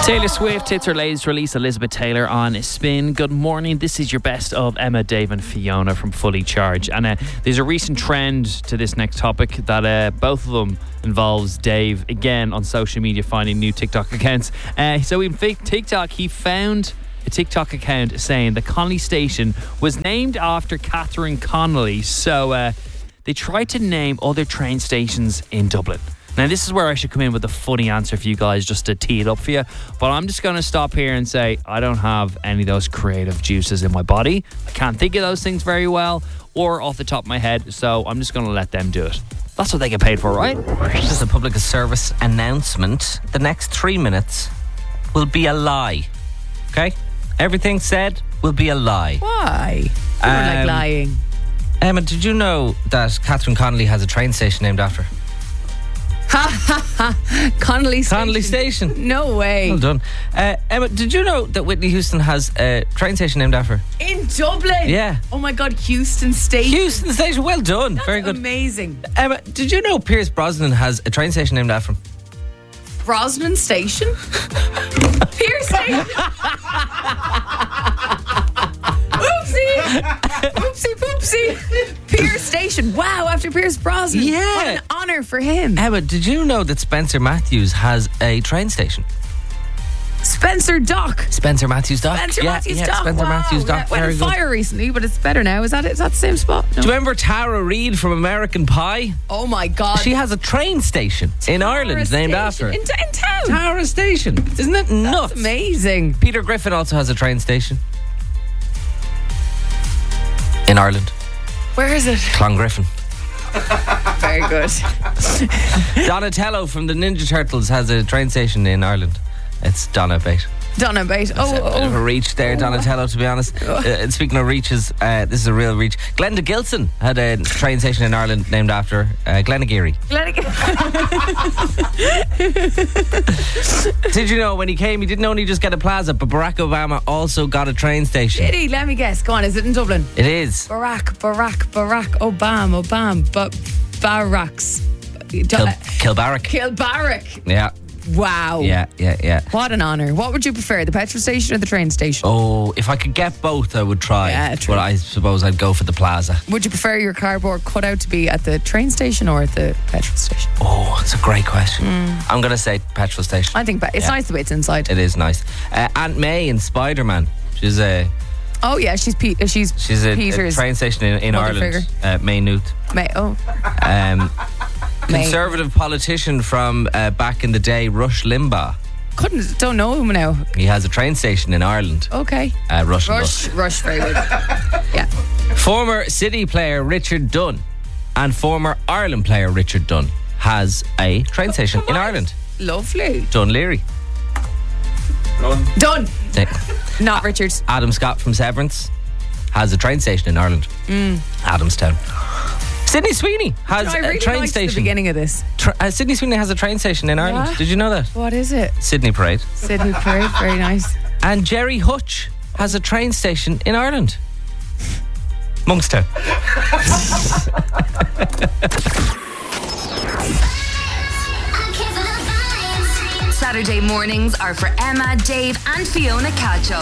Taylor Swift hits her latest release, Elizabeth Taylor, on Spin. Good morning. This is your best of Emma, Dave and Fiona from Fully Charged. And there's a recent trend to this next topic that both of them involves Dave, again, on social media, finding new TikTok accounts. So in TikTok, he found a TikTok account saying the Connolly Station was named after Catherine Connolly. So they tried to name other train stations in Dublin. Now, this is where I should come in with a funny answer for you guys, just to tee it up for you. But I'm just going to stop here and say I don't have any of those creative juices in my body. I can't think of those things very well or off the top of my head. So I'm just going to let them do it. That's what they get paid for, right? Just a public service announcement. The next 3 minutes will be a lie. Okay? Everything said will be a lie. Why? You don't like lying. Emma, did you know that Catherine Connolly has a train station named after her? Connolly Station. Connolly Station. No way. Well done. Emma, did you know that Whitney Houston has a train station named after her? In Dublin? Yeah. Oh my God, Houston Station. Houston Station, well done. That's very good. Amazing. Emma, did you know Pierce Brosnan has a train station named after him? Brosnan Station? Pierce Station? Oopsie poopsie. Pierce Station. Wow, after Pierce Brosnan. Yeah. What an honour for him. Emma, did you know that Spencer Matthews has a train station? Spencer Dock. Spencer Matthews Dock. Spencer Matthews Dock. Spencer Wow. Matthews Dock. Went Very on good. fire recently, but it's better now. Is that it? Is that the same spot? No. Do you remember Tara Reid from American Pie? Oh my God. She has a train station in Ireland named after her. In town. Tara Station. Isn't that nuts? That's amazing. Peter Griffin also has a train station in Ireland. Where is it? Clongriffin. Very good. Donatello from the Ninja Turtles has a train station in Ireland. It's Donabate. Donna Bate. A bit of a reach there, Donatello, to be honest. Speaking of reaches, this is a real reach. Glenda Gilson had a train station in Ireland named after Glenageary. Did you know when he came, he didn't only just get a plaza, but Barack Obama also got a train station. Did he? Let me guess. Go on, is it in Dublin? It is. Barack, Obama, Barracks. Kilbarrack. Kilbarrack. Yeah. Wow. Yeah. What an honour. What would you prefer, the petrol station or the train station? Oh, if I could get both, I would try. Yeah, true. But I suppose I'd go for the plaza. Would you prefer your cardboard cutout to be at the train station or at the petrol station? Oh, it's a great question. I'm going to say petrol station. I think it's nice the way it's inside. It is nice. Aunt May in Spider-Man. She's a... Oh yeah, she's a Peter's train station in mother Ireland. Maynooth. Conservative politician from back in the day, Rush Limbaugh. Don't know him now. He has a train station in Ireland. Okay. Rush, very good. Yeah. Former City player Richard Dunn and former Ireland player Richard Dunn has a train station in Ireland. Lovely. Dun Leary. Done. Not Richard. Adam Scott from Severance has a train station in Ireland. Adamstown. Sydney Sweeney has I really a train liked station. the beginning of this. Sydney Sweeney has a train station in Ireland. Yeah. Did you know that? What is it? Sydney Parade. Sydney Parade. Very nice. And Jerry Hutch has a train station in Ireland. Monkstown. Saturday mornings are for Emma, Dave and Fiona Catchup.